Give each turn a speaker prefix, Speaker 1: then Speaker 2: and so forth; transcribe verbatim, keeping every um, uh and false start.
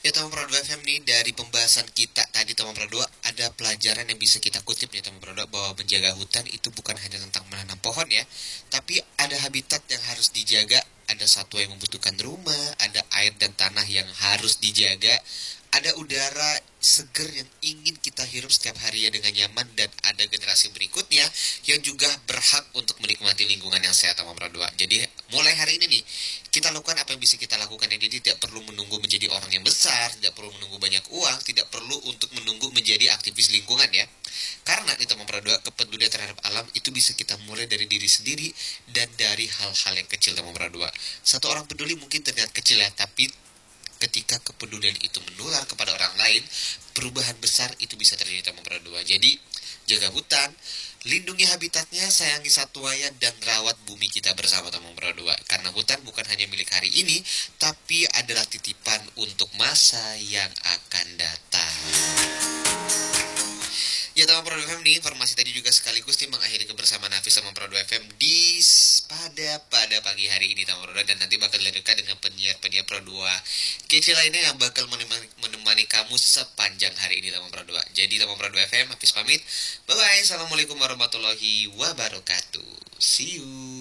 Speaker 1: Ya teman Pro dua F M nih, dari pembahasan kita tadi teman Pro dua, ada pelajaran yang bisa kita kutip nih teman Pro dua, bahwa menjaga hutan itu bukan hanya tentang menanam pohon ya, tapi ada habitat yang harus dijaga, ada satwa yang membutuhkan rumah, ada air dan tanah yang harus dijaga, ada udara seger yang ingin kita hirup setiap harinya dengan nyaman, dan ada generasi berikutnya yang juga berhak untuk menikmati lingkungan yang sehat teman Pro dua. Jadi mulai hari ini nih, kita lakukan apa yang bisa kita lakukan. Jadi tidak perlu menunggu menjadi orang yang besar, tidak perlu menunggu banyak uang, tidak perlu untuk menunggu menjadi aktivis lingkungan ya. Karena nih teman Pro dua, kepedulian terhadap alam itu bisa kita mulai dari diri sendiri dan dari hal-hal yang kecil teman Pro dua. Satu orang peduli mungkin terlihat kecil ya, tapi ketika kepedulian itu menular kepada orang lain, perubahan besar itu bisa terjadi teman Pro dua. Jadi jaga hutan, lindungi habitatnya, sayangi satwanya, dan rawat bumi kita bersama teman Pro dua. Karena hutan bukan hanya milik hari ini, tapi adalah titipan untuk masa yang akan datang. Ya teman Pro dua F M nih, informasi tadi juga sekaligus nih mengakhiri kebersamaan Hafiz sama Pro dua F M di pada pada pagi hari ini teman Pro dua, dan nanti bakal dilanjutkan dengan penyiar-penyiar Pro dua kece lainnya yang bakal menemani, menemani kamu sepanjang hari ini teman Pro dua. Jadi teman Pro dua F M, Hafiz pamit. Bye bye. Assalamualaikum warahmatullahi wabarakatuh. See you.